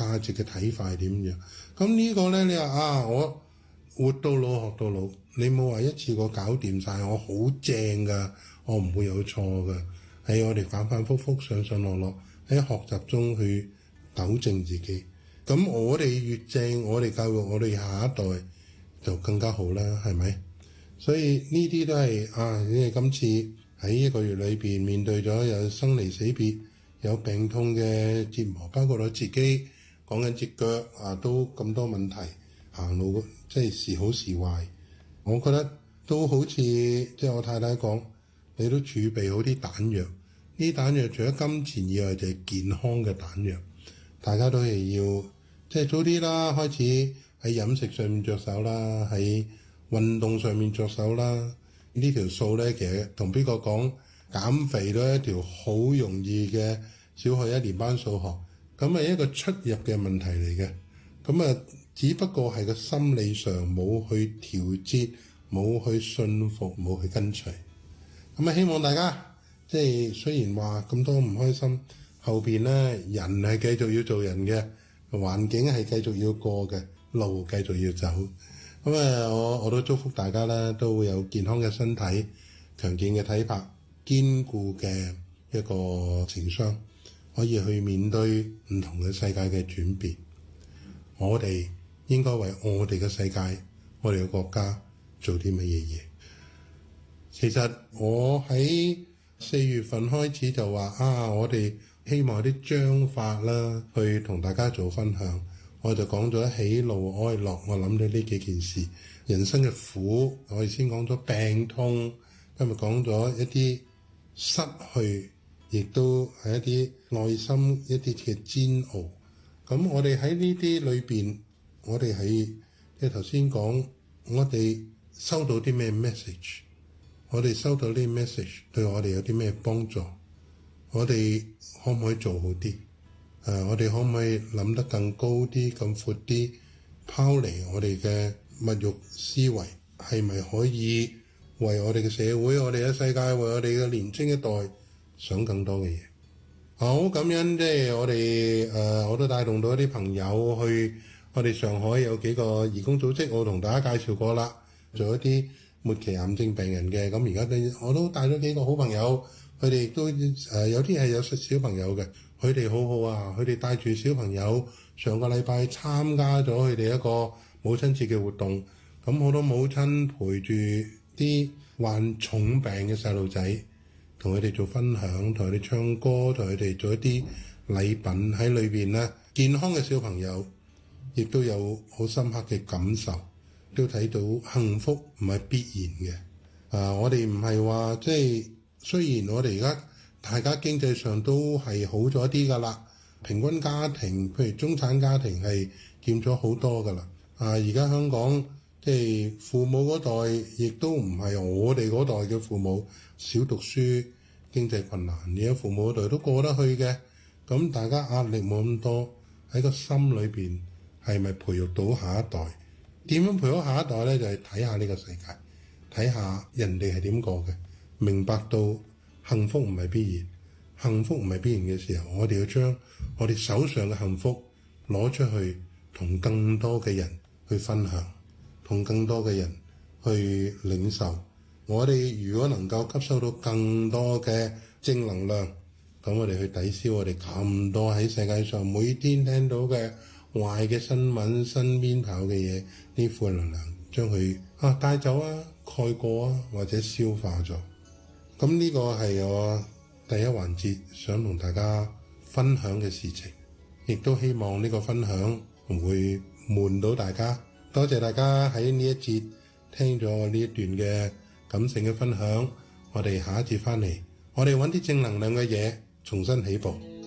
價值嘅睇法係點樣。咁呢個咧，你話我活到老學到老，你冇話一次過搞掂晒，我好正㗎，我唔會有錯㗎。係我哋反反覆覆上上落落喺學習中去糾正自己。咁我哋越正，我哋教育我哋下一代就更加好啦，係咪？所以呢啲都係因為今次喺一個月裏邊面對咗有生離死別、有病痛嘅折磨，包括我自己講緊隻腳都咁多問題，行路即係時好時壞。我覺得都好似即係我太太講，你都儲備好啲彈藥。呢啲彈藥除咗金錢以外，就係健康嘅彈藥。大家都係要即係早啲啦，開始喺飲食上面着手啦，喺運動上面着手啦。呢條數咧，其實同邊個講減肥都係一條好容易嘅小學一年班數學，咁係一個出入嘅問題嚟嘅。咁只不過係個心理上冇去調節，冇去信服，冇去跟隨。咁希望大家即係雖然話咁多唔開心，後邊咧人係繼續要做人嘅，環境係繼續要過嘅，路繼續要走。咁我都祝福大家啦，都會有健康嘅身體、強健嘅體魄、堅固嘅一個情商，可以去面對唔同嘅世界嘅轉變。我哋應該為我哋嘅世界、我哋嘅國家做啲乜嘢嘢？其實我喺4月份開始就話我哋希望有啲章法啦，去同大家做分享。我就講咗喜怒哀樂，我諗到呢幾件事，人生嘅苦，我哋先講咗病痛，今日講咗一啲失去，亦都係一啲內心一啲嘅煎熬。咁我哋喺呢啲裏邊，我哋喺即係頭先講，我哋收到啲咩 message？ 我哋收到呢 message 對我哋有啲咩幫助？我哋可唔可以做好啲？我哋可唔可以諗得更高啲、更闊啲，拋離我哋嘅物欲思維，係咪可以為我哋嘅社會、我哋嘅世界、為我哋嘅年青一代想更多嘅嘢？好感恩，即係我哋我都帶動到一啲朋友去我哋上海有幾個義工組織，我同大家介紹過啦，做一啲末期癌症病人嘅。咁而家我都帶咗幾個好朋友，佢哋亦都有啲係有小朋友嘅。佢哋好好啊！佢哋帶住小朋友上個禮拜參加咗佢哋一個母親節嘅活動，咁好多母親陪住啲患重病嘅細路仔，同佢哋做分享，同佢哋唱歌，同佢哋做一啲禮品喺裏邊咧。健康嘅小朋友亦都有好深刻嘅感受，都睇到幸福唔係必然嘅。我哋唔係話即係雖然我哋而家大家經濟上都係好咗啲㗎啦，平均家庭譬如中產家庭係佔咗好多㗎啦。而家香港即係父母嗰代亦都唔係我哋嗰代嘅父母，少讀書，經濟困難，而家父母嗰代都過得去嘅。咁大家壓力冇咁多，喺個心裏邊係咪培育到下一代？點樣培育下一代咧？就係睇下呢個世界，睇下人哋係點過嘅，明白到幸福唔係必然，幸福唔係必然嘅時候，我哋要將我哋手上嘅幸福攞出去，同更多嘅人去分享，同更多嘅人去領受。我哋如果能夠吸收到更多嘅正能量，咁我哋去抵消我哋咁多喺世界上每天聽到嘅壞嘅新聞、身邊跑嘅嘢，呢負能量將佢帶走蓋過或者消化咗。咁呢個係我第一環節想同大家分享嘅事情，亦都希望呢個分享唔會悶到大家。多謝大家喺呢一節聽咗呢一段嘅感性嘅分享，我哋下一節翻嚟，我哋揾啲正能量嘅嘢重新起步。